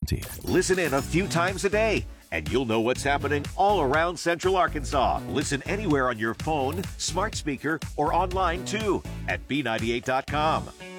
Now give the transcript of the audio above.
guaranteed. Listen in a few times a day, and you'll know what's happening all around Central Arkansas. Listen anywhere on your phone, smart speaker, or online too at B98.com.